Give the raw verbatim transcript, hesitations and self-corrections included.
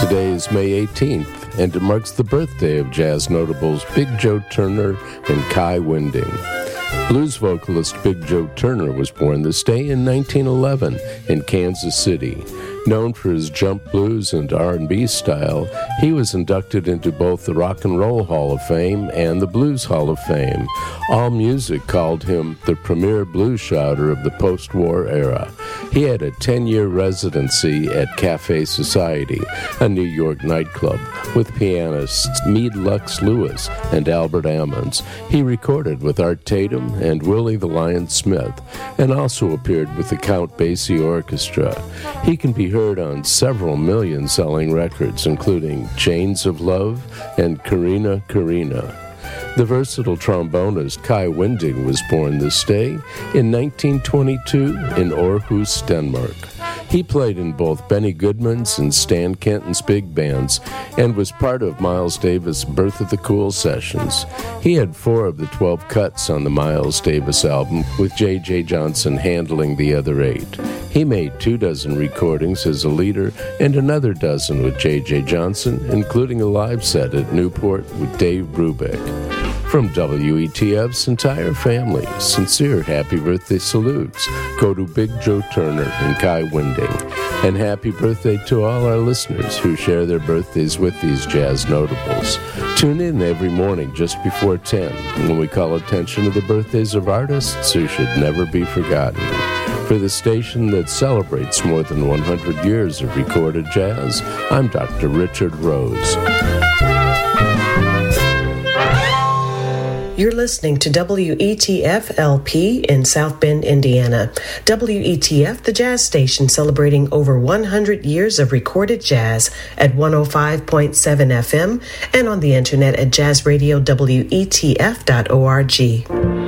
Today is May eighteenth, and it marks the birthday of jazz notables Big Joe Turner and Kai Winding. Blues vocalist Big Joe Turner was born this day in nineteen eleven in Kansas City. Known for his jump blues and R and B style, he was inducted into both the Rock and Roll Hall of Fame and the Blues Hall of Fame. AllMusic called him the premier blues shouter of the post-war era. He had a ten-year residency at Cafe Society, a New York nightclub, with pianists Meade Lux Lewis and Albert Ammons. He recorded with Art Tatum and Willie the Lion Smith, and also appeared with the Count Basie Orchestra. He can be heard on several million-selling records, including Chains of Love and Karina Karina. The versatile trombonist Kai Winding was born this day in nineteen twenty-two in Aarhus, Denmark. He played in both Benny Goodman's and Stan Kenton's big bands and was part of Miles Davis' Birth of the Cool sessions. He had four of the twelve cuts on the Miles Davis album, with J J Johnson handling the other eight. He made two dozen recordings as a leader and another dozen with J J Johnson, including a live set at Newport with Dave Brubeck. From W E T F's entire family, sincere happy birthday salutes go to Big Joe Turner and Kai Winding. And happy birthday to all our listeners who share their birthdays with these jazz notables. Tune in every morning just before ten when we call attention to the birthdays of artists who should never be forgotten. For the station that celebrates more than one hundred years of recorded jazz, I'm Doctor Richard Rose. You're listening to W E T F L P in South Bend, Indiana. W E T F, the jazz station celebrating over one hundred years of recorded jazz at one oh five point seven F M and on the internet at jazz radio W E T F dot org.